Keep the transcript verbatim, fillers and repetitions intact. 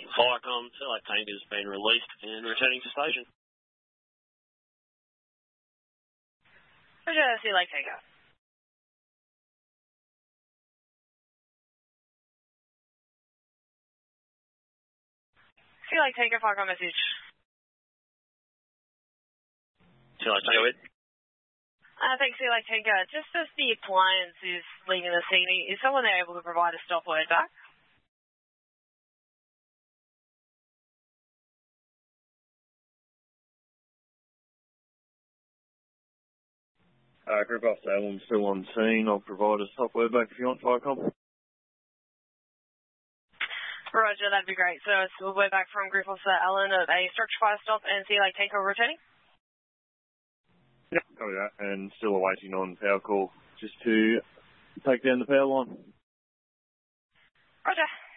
Firecom, Select Tank has been released and returning to station. Roger, Select Tanker. Select Tanker, Firecom message. Select Tanker, with. Uh, thanks, Select Tanker. Just as the appliance is leaving the scene, is someone there able to provide a stop word back? Uh, Group Officer Allen still on scene. I'll provide a stop word back if you want, Firecom. Roger, that'd be great. So it's a word back from Group Officer Allen of a structure fire stop and Select Tanker returning? Yep, copy that. And still awaiting on power call just to take down the power line. Roger.